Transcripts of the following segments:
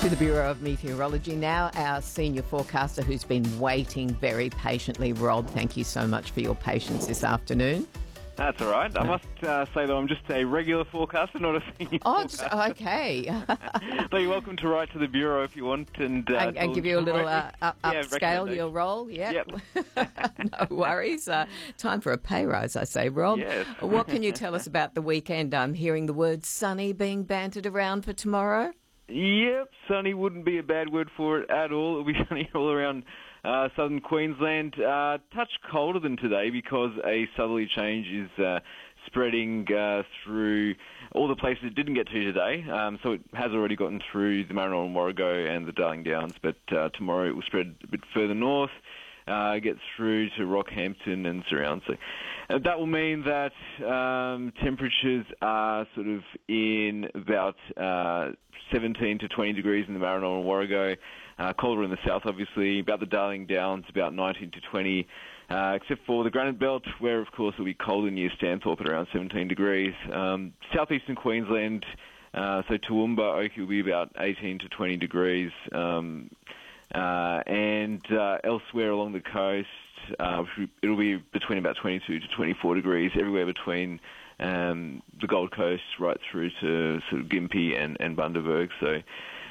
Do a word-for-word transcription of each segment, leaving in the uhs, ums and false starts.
To the Bureau of Meteorology now, our senior forecaster who's been waiting very patiently. Rob, thank you so much for your patience this afternoon. That's all right. I must uh, say, though, I'm just a regular forecaster, not a senior Oh, forecaster. just, okay. So you're welcome to write to the Bureau if you want. And, uh, and, and give you a little uh, up, yeah, upscale your role. Yep. Yep. No worries. Uh, time for a pay rise, I say. Rob, Yes. What can you tell us about the weekend? I'm hearing the word sunny being bantered around for tomorrow. Yep, sunny wouldn't be a bad word for it at all. It'll be sunny all around uh, southern Queensland. Uh, touch colder than today because a southerly change is uh, spreading uh, through all the places it didn't get to today. Um, so it has already gotten through the Maranoa and Warrego and the Darling Downs, but uh, tomorrow it will spread a bit further north. Uh, get through to Rockhampton and surround. So uh, that will mean that um, temperatures are sort of in about uh, seventeen to twenty degrees in the Maranoa and Warrego, uh, colder in the south, obviously. About the Darling Downs, about nineteen to twenty, uh, except for the Granite Belt, where of course it will be colder near Stanthorpe at around seventeen degrees. Um, southeastern Queensland, uh, so Toowoomba, Oakey will be about eighteen to twenty degrees. Um, Uh, and uh, elsewhere along the coast, uh, it'll be between about twenty-two to twenty-four degrees, everywhere between um, the Gold Coast right through to sort of Gympie and, and Bundaberg. So,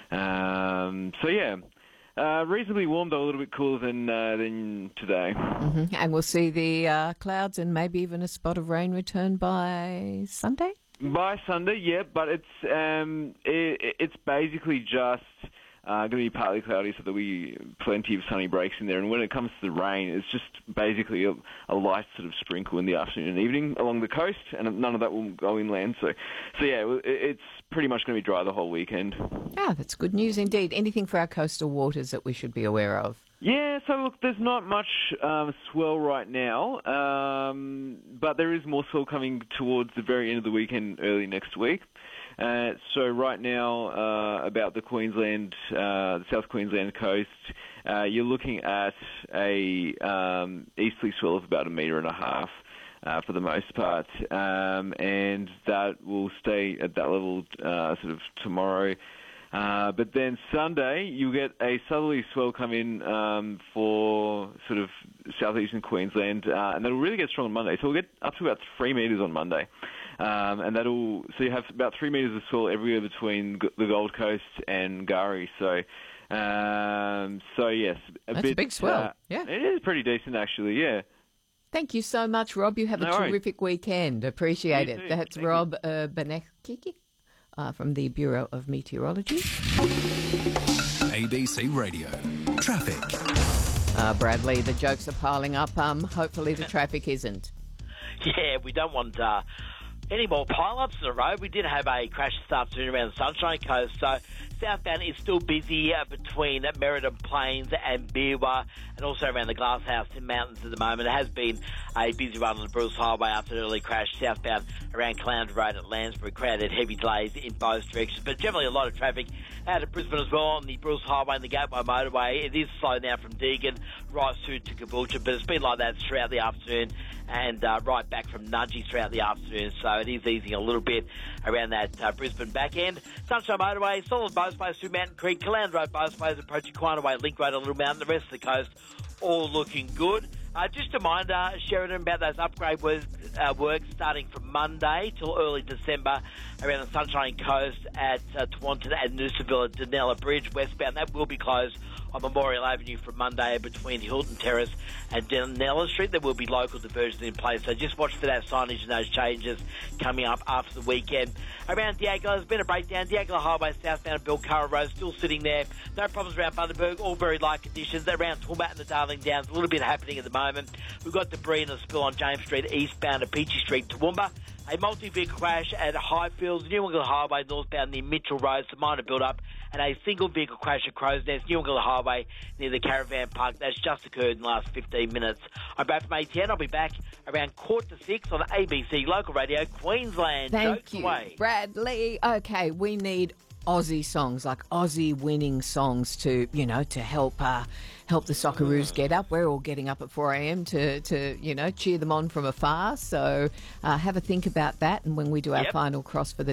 um, so yeah, uh, reasonably warm, though a little bit cooler than uh, than today. Mm-hmm. And we'll see the uh, clouds and maybe even a spot of rain return by Sunday? By Sunday, yeah, but it's um, it, it's basically just Uh, going to be partly cloudy, so there'll be plenty of sunny breaks in there. And when it comes to the rain, it's just basically a, a light sort of sprinkle in the afternoon and evening along the coast, and none of that will go inland. So, so yeah, it, it's pretty much going to be dry the whole weekend. Ah, that's good news indeed. Anything for our coastal waters that we should be aware of? Yeah, so look, there's not much um, swell right now, um, but there is more swell coming towards the very end of the weekend, early next week. Uh, so right now, uh, about the Queensland, uh, the South Queensland coast, uh, you're looking at a um, easterly swell of about a metre and a half uh, for the most part, um, and that will stay at that level uh, sort of tomorrow. Uh, but then Sunday, you'll get a southerly swell come in um, for sort of southeastern Queensland, uh, and that'll really get strong on Monday. So we'll get up to about three metres on Monday. Um, and that'll, so you have about three metres of swell everywhere between the Gold Coast and Gari. So, um, so yes. A That's bit, a big swell, uh, yeah. It is pretty decent, actually, yeah. Thank you so much, Rob. You have No a worries. terrific weekend. Appreciate You it. too. That's Thank Rob uh, Benekiki uh, from the Bureau of Meteorology. A B C Radio. Traffic. Uh, Bradley, the jokes are piling up. Um, hopefully the traffic isn't. Yeah, we don't want uh, any more pile-ups on the road. We did have a crash this afternoon around the Sunshine Coast, so southbound is still busy uh, between Meriden Plains and Beerwah, and also around the Glasshouse in Mountains at the moment. It has been a busy run on the Bruce Highway after an early crash southbound around Clowney Road at Landsborough. Created heavy delays in both directions, but generally a lot of traffic out of Brisbane as well on the Bruce Highway and the Gateway Motorway. It is slow now from Deagon right through to Caboolture, but it's been like that throughout the afternoon and uh, right back from Nudgee throughout the afternoon, so it is easing a little bit around that uh, Brisbane back end. Sunshine Motorway, solid motorways through Mountain Creek, Caland Road motorways approaching Quina Way, Link Road and Little Mountain. The rest of the coast all looking good. Uh, just a reminder, Sheridan, about those upgrade works, uh, works starting from Monday till early December around the Sunshine Coast at uh, Tewantin and Noosaville at Dunella Bridge westbound. That will be closed on Memorial Avenue from Monday between Hilton Terrace and Dunella Street. There will be local diversions in place, so just watch for that signage and those changes coming up after the weekend. Around Diagla, there's been a breakdown. Diagla Highway southbound at Bill Curra Road still sitting there. No problems around Bundaberg, all very light conditions. Around Toowoomba and the Darling Downs, a little bit happening at the moment. We've got debris and a spill on James Street eastbound at Peachy Street, Toowoomba. A multi-vehicle crash at Highfields, New England Highway northbound near Mitchell Road, some minor build-up, and a single vehicle crash at Crow's Nest, New England Highway near the Caravan Park. That's just occurred in the last fifteen minutes. I'm Brad from A T N. I'll be back around quarter to six on A B C Local Radio, Queensland. Thank Jokes you, away. Bradley. Okay, we need Aussie songs, like Aussie winning songs to, you know, to help uh, help the Socceroos get up. We're all getting up at four a.m. to, to, you know, cheer them on from afar. So uh, have a think about that. And when we do our Yep. final cross for the